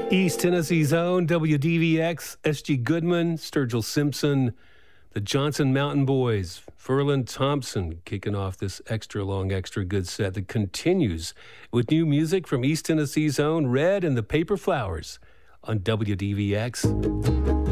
East Tennessee's own WDVX, S.G. Goodman, Sturgill Simpson, the Johnson Mountain Boys, Ferlin Thompson, kicking off this extra long, extra good set that continues with new music from East Tennessee's own Red and the Paper Flowers on WDVX.